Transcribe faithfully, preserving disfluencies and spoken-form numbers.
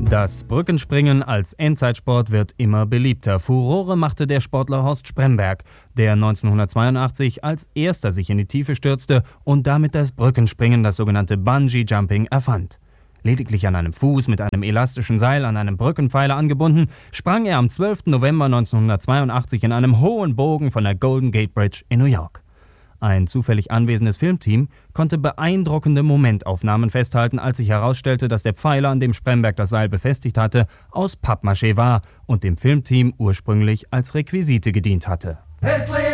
Das Brückenspringen als Endzeitsport wird immer beliebter. Furore machte der Sportler Horst Spremberg, der neunzehnhundertzweiundachtzig als erster sich in die Tiefe stürzte und damit das Brückenspringen, das sogenannte Bungee-Jumping, erfand. Lediglich an einem Fuß mit einem elastischen Seil an einem Brückenpfeiler angebunden, sprang er am zwölften November neunzehnhundertzweiundachtzig in einem hohen Bogen von der Golden Gate Bridge in New York. Ein zufällig anwesendes Filmteam konnte beeindruckende Momentaufnahmen festhalten, als sich herausstellte, dass der Pfeiler, an dem Spremberg das Seil befestigt hatte, aus Pappmaché war und dem Filmteam ursprünglich als Requisite gedient hatte. Hässlich!